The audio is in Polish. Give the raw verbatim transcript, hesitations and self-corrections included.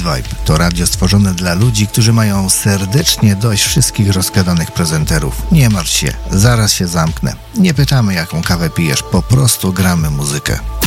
Vibe to radio stworzone dla ludzi, którzy mają serdecznie dość wszystkich rozgadanych prezenterów. Nie martw się, zaraz się zamknę. Nie pytamy, jaką kawę pijesz, po prostu gramy muzykę.